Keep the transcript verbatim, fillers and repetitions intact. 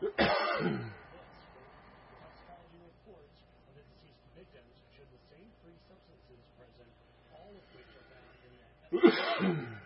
toxicology reports of the deceased victims showed the same three substances present, all of which are found in the